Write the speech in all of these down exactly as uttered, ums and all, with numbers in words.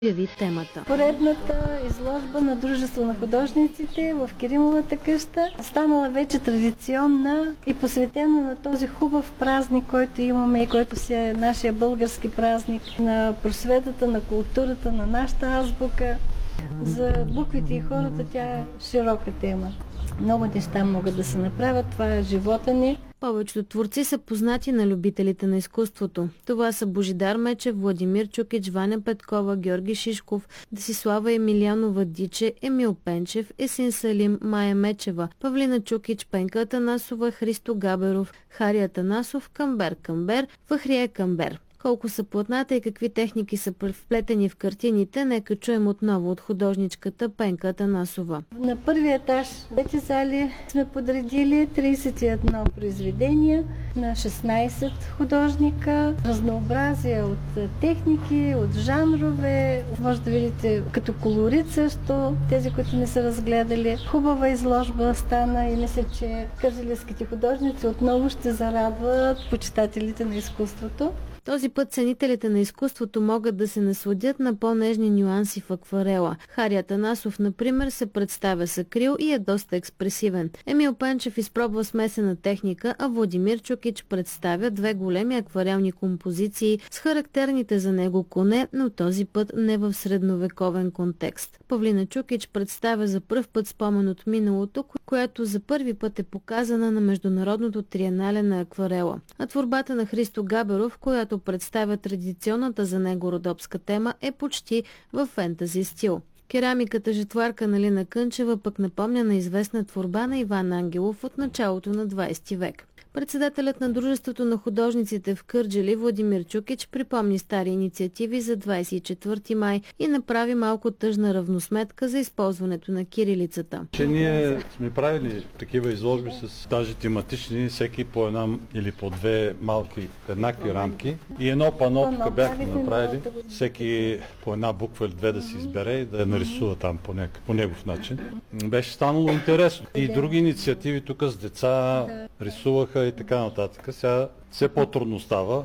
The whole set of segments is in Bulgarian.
обяви темата. Поредната изложба на Дружество на художниците в Киримовата къща станала вече традиционна и посветена на този хубав празник, който имаме и който си е нашия български празник на просветата, на културата, на нашата азбука. За буквите и хората тя е широка тема. Много неща могат да се направят. Това е живота ни. Повечето творци са познати на любителите на изкуството. Това са Божидар Мечев, Владимир Чукич, Ваня Петкова, Георги Шишков, Десислава Емилиянова Диче, Емил Пенчев, Есин Салим, Майя Мечева, Павлина Чукич, Пенка Атанасова, Христо Габеров, Хари Атанасов, Камбер Камбер, Фахрие Камбер. Колко са платната и какви техники са вплетени в картините, нека чуем отново от художничката Пенка Атанасова. На първия етаж двете зали сме подредили тридесет и едно произведения на шестнайсет художника, разнообразие от техники, от жанрове. Може да видите като колорит също, тези, които не са разгледали. Хубава изложба стана и мисля, че кърджалийските художници отново ще зарадват почитателите на изкуството. Този път ценителите на изкуството могат да се насладят на по-нежни нюанси в акварела. Хари Атанасов, например, се представя с акрил и е доста експресивен. Емил Пенчев изпробва смесена техника, а Владимир Чукич представя две големи акварелни композиции с характерните за него коне, но този път не в средновековен контекст. Павлина Чукич представя за пръв път спомен от миналото, което за първи път е показана на Международното триенале на акварела. А творбата на Христо Габеров, която представя традиционната за него родопска тема, е почти в фентази стил. Керамиката жетварка на Лина Кънчева пък напомня на известна творба на Иван Ангелов от началото на двайсети век. Председателят на Дружеството на художниците в Кърджали Владимир Чукич припомни стари инициативи за двайсет и четвърти май и направи малко тъжна равносметка за използването на кирилицата. Че ние сме правили такива изложби с даже тематични, всеки по една или по две малки еднакви рамки и едно пано тук бяхме направили, всеки по една буква или две да си избере и да я нарисува там по, нек, по негов начин. Беше станало интересно. И други инициативи тук с деца рисуваха и така нататък. Сега все по-трудно става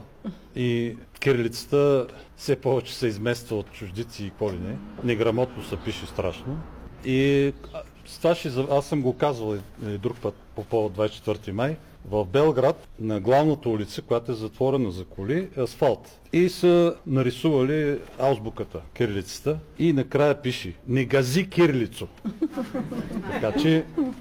и кирилицата все повече се измества от чуждици и какво ли не. Неграмотно се пише страшно. И с това ще, аз съм го казвал и друг път по повод двайсет и четвърти май. В Белград на главната улица, която е затворена за коли, е асфалт. И са нарисували азбуката, кирилицата и накрая пише "Не гази кирилицо". Така че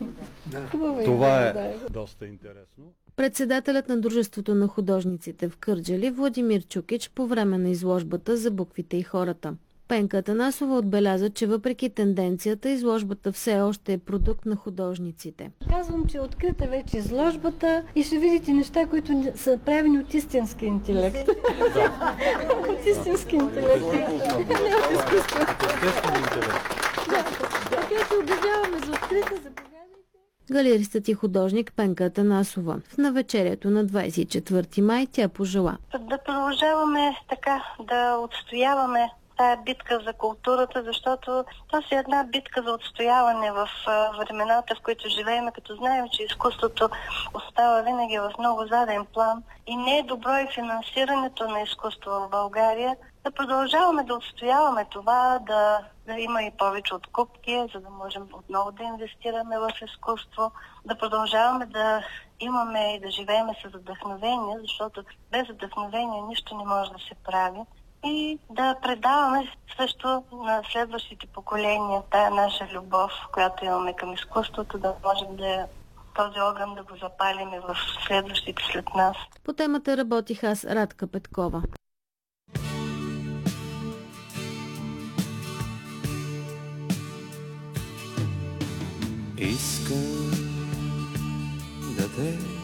това е доста интересно. Председателят на Дружеството на художниците в Кърджали Владимир Чукич по време на изложбата за буквите и хората. Пенка Атанасова отбеляза, че въпреки тенденцията, изложбата все още е продукт на художниците. Казвам, че е открита вече изложбата и ще видите неща, които са правени от истински интелект. От истински интелект. Не от изкуство. Така че обявяваме за открита, заповядайте. Галеристът и художник Пенка Атанасова. В навечерието на двайсет и четвърти май тя пожела да продължаваме така, да отстояваме тая битка за културата, защото това си една битка за отстояване в времената, в които живеем, като знаем, че изкуството остава винаги в много заден план и не е добро и финансирането на изкуство в България. Да продължаваме да отстояваме това, да, да има и повече откупки, за да можем отново да инвестираме в изкуство, да продължаваме да имаме и да живеем с вдъхновение, защото без вдъхновение нищо не може да се прави. И да предаваме също на следващите поколения тая наша любов, която имаме към изкуството, да можем да този огън да го запалим и в следващите след нас. По темата работих аз, Радка Петкова. Искам да те